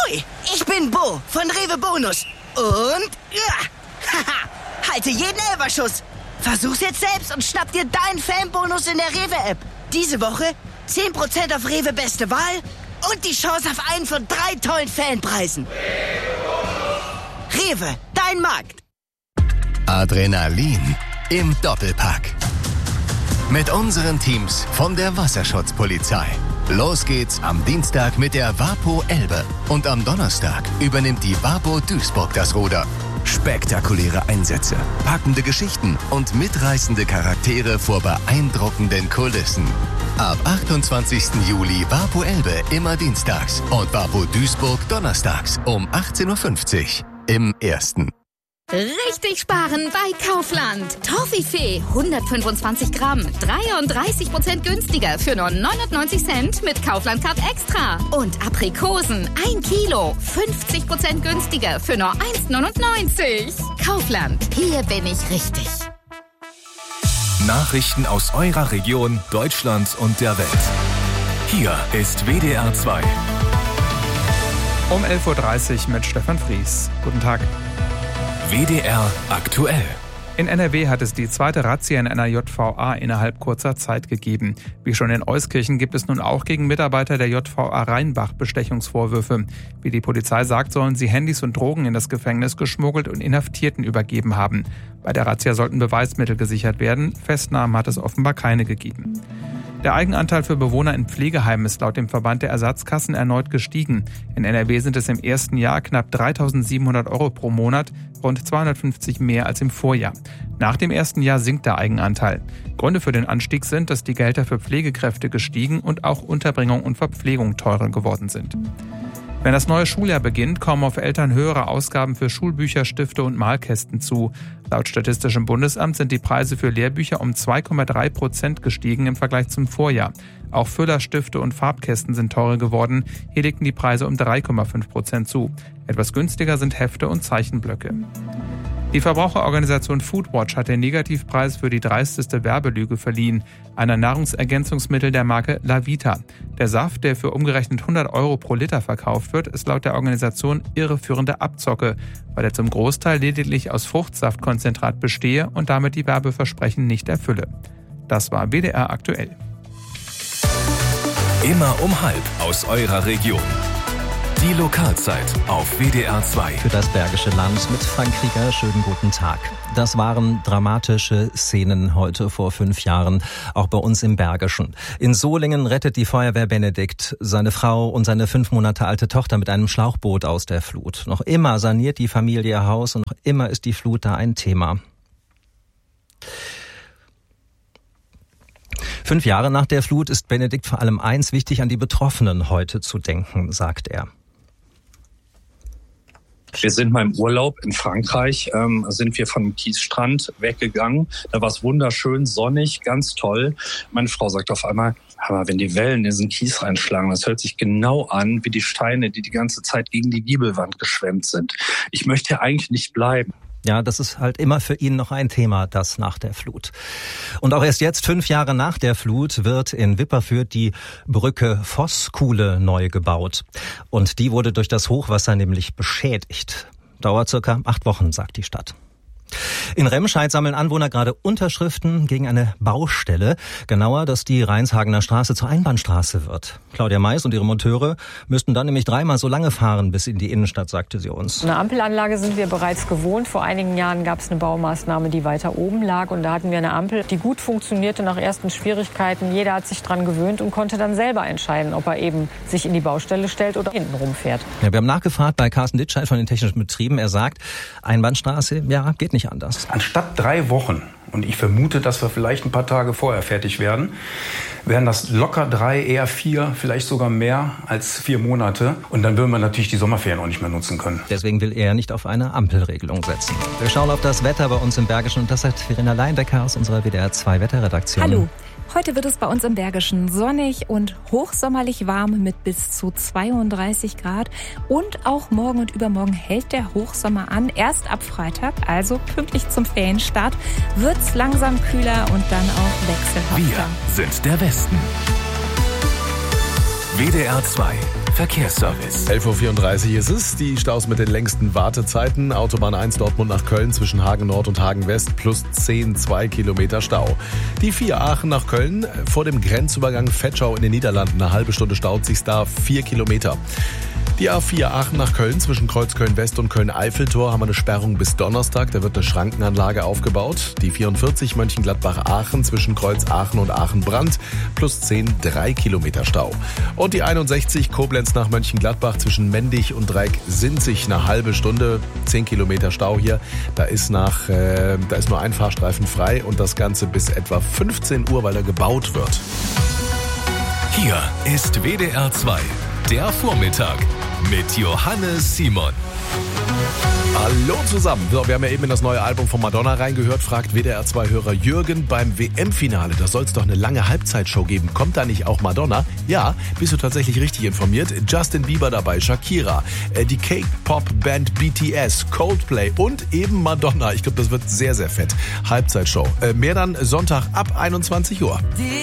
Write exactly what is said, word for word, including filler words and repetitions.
Ahoi, ich bin Bo von Rewe Bonus. Und, ja, haha, halte jeden Elferschuss. Versuch's jetzt selbst und schnapp dir deinen Fanbonus in der Rewe-App. Diese Woche zehn Prozent auf Rewe Beste Wahl und die Chance auf einen von drei tollen Fanpreisen. Rewe, dein Markt. Adrenalin im Doppelpack. Mit unseren Teams von der Wasserschutzpolizei. Los geht's am Dienstag mit der Wapo Elbe. Und am Donnerstag übernimmt die Wapo Duisburg das Ruder. Spektakuläre Einsätze, packende Geschichten und mitreißende Charaktere vor beeindruckenden Kulissen. Ab achtundzwanzigsten Juli Wapo Elbe immer dienstags und Wapo Duisburg donnerstags um achtzehn Uhr fünfzig im Ersten. Richtig sparen bei Kaufland. Toffifee hundertfünfundzwanzig Gramm, dreiunddreißig Prozent günstiger für nur neunundneunzig Cent mit Kaufland Card Extra. Und Aprikosen ein Kilo, fünfzig Prozent günstiger für nur eins neunundneunzig. Kaufland, hier bin ich richtig. Nachrichten aus eurer Region, Deutschland und der Welt. Hier ist W D R zwei. Um elf Uhr dreißig mit Stefan Fries. Guten Tag. W D R aktuell. In N R W hat es die zweite Razzia in einer J V A innerhalb kurzer Zeit gegeben. Wie schon in Euskirchen gibt es nun auch gegen Mitarbeiter der J V A Rheinbach Bestechungsvorwürfe. Wie die Polizei sagt, sollen sie Handys und Drogen in das Gefängnis geschmuggelt und Inhaftierten übergeben haben. Bei der Razzia sollten Beweismittel gesichert werden. Festnahmen hat es offenbar keine gegeben. Der Eigenanteil für Bewohner in Pflegeheimen ist laut dem Verband der Ersatzkassen erneut gestiegen. In N R W sind es im ersten Jahr knapp dreitausendsiebenhundert Euro pro Monat, rund zweihundertfünfzig mehr als im Vorjahr. Nach dem ersten Jahr sinkt der Eigenanteil. Gründe für den Anstieg sind, dass die Gehälter für Pflegekräfte gestiegen und auch Unterbringung und Verpflegung teurer geworden sind. Wenn das neue Schuljahr beginnt, kommen auf Eltern höhere Ausgaben für Schulbücher, Stifte und Malkästen zu. Laut Statistischem Bundesamt sind die Preise für Lehrbücher um zwei Komma drei Prozent gestiegen im Vergleich zum Vorjahr. Auch Füller, Stifte und Farbkästen sind teurer geworden. Hier legten die Preise um drei Komma fünf Prozent zu. Etwas günstiger sind Hefte und Zeichenblöcke. Die Verbraucherorganisation Foodwatch hat den Negativpreis für die dreisteste Werbelüge verliehen, einer Nahrungsergänzungsmittel der Marke Lavita. Der Saft, der für umgerechnet hundert Euro pro Liter verkauft wird, ist laut der Organisation irreführende Abzocke, weil er zum Großteil lediglich aus Fruchtsaftkonzentrat bestehe und damit die Werbeversprechen nicht erfülle. Das war W D R aktuell. Immer um halb aus eurer Region. Die Lokalzeit auf W D R zwei. Für das Bergische Land mit Frank Krieger. Schönen guten Tag. Das waren dramatische Szenen heute vor fünf Jahren, auch bei uns im Bergischen. In Solingen rettet die Feuerwehr Benedikt seine Frau und seine fünf Monate alte Tochter mit einem Schlauchboot aus der Flut. Noch immer saniert die Familie ihr Haus und noch immer ist die Flut da ein Thema. Fünf Jahre nach der Flut ist Benedikt vor allem eins wichtig, an die Betroffenen heute zu denken, sagt er. Wir sind mal im Urlaub in Frankreich, ähm, sind wir von dem Kiesstrand weggegangen. Da war es wunderschön, sonnig, ganz toll. Meine Frau sagt auf einmal, aber wenn die Wellen in diesen Kies reinschlagen, das hört sich genau an wie die Steine, die die ganze Zeit gegen die Giebelwand geschwemmt sind. Ich möchte hier eigentlich nicht bleiben. Ja, das ist halt immer für ihn noch ein Thema, das nach der Flut. Und auch erst jetzt, fünf Jahre nach der Flut, wird in Wipperfürth die Brücke Vosskuhle neu gebaut. Und die wurde durch das Hochwasser nämlich beschädigt. Dauert circa acht Wochen, sagt die Stadt. In Remscheid sammeln Anwohner gerade Unterschriften gegen eine Baustelle. Genauer, dass die Rheinshagener Straße zur Einbahnstraße wird. Claudia Mais und ihre Monteure müssten dann nämlich dreimal so lange fahren bis in die Innenstadt, sagte sie uns. Eine Ampelanlage sind wir bereits gewohnt. Vor einigen Jahren gab es eine Baumaßnahme, die weiter oben lag. Und da hatten wir eine Ampel, die gut funktionierte nach ersten Schwierigkeiten. Jeder hat sich dran gewöhnt und konnte dann selber entscheiden, ob er eben sich in die Baustelle stellt oder hinten rumfährt. Ja, wir haben nachgefragt bei Carsten Ditscheid von den Technischen Betrieben. Er sagt, Einbahnstraße, ja, geht nicht anders. Anstatt drei Wochen, und ich vermute, dass wir vielleicht ein paar Tage vorher fertig werden, wären das locker drei, eher vier, vielleicht sogar mehr als vier Monate. Und dann würden wir natürlich die Sommerferien auch nicht mehr nutzen können. Deswegen will er nicht auf eine Ampelregelung setzen. Wir schauen auf das Wetter bei uns im Bergischen und das sagt Verena Leinbecker aus unserer W D R zwei Wetterredaktion. Hallo. Heute wird es bei uns im Bergischen sonnig und hochsommerlich warm mit bis zu zweiunddreißig Grad. Und auch morgen und übermorgen hält der Hochsommer an. Erst ab Freitag, also pünktlich zum Ferienstart, wird's langsam kühler und dann auch wechselhafter. Wir sind der Westen. W D R zwei Verkehrsservice. elf Uhr vierunddreißig ist es. Die Staus mit den längsten Wartezeiten. Autobahn eins Dortmund nach Köln zwischen Hagen Nord und Hagen West plus zehn, zwei Kilometer Stau. Die vier Aachen nach Köln vor dem Grenzübergang Vetschau in den Niederlanden. Eine halbe Stunde staut sich da, vier Kilometer. Die A vier Aachen nach Köln zwischen Kreuz Köln-West und Köln-Eiffeltor haben wir eine Sperrung bis Donnerstag. Da wird eine Schrankenanlage aufgebaut. Die vierundvierzig Mönchengladbach-Aachen zwischen Kreuz Aachen und Aachen-Brand plus zehn, drei Kilometer Stau. Und die einundsechzig Koblenz nach Mönchengladbach zwischen Mendig und Dreieck-Sinzig eine halbe Stunde, zehn Kilometer Stau hier. Da ist, nach, äh, da ist nur ein Fahrstreifen frei und das Ganze bis etwa fünfzehn Uhr, weil er gebaut wird. Hier ist W D R zwei, der Vormittag mit Johannes Simon. Hallo zusammen. So, wir haben ja eben in das neue Album von Madonna reingehört, fragt W D R zwei-Hörer Jürgen beim W M-Finale. Da soll es doch eine lange Halbzeitshow geben. Kommt da nicht auch Madonna? Ja, bist du tatsächlich richtig informiert. Justin Bieber dabei, Shakira, äh, die K-Pop-Band B T S, Coldplay und eben Madonna. Ich glaube, das wird sehr, sehr fett. Halbzeitshow. Äh, mehr dann Sonntag ab einundzwanzig Uhr.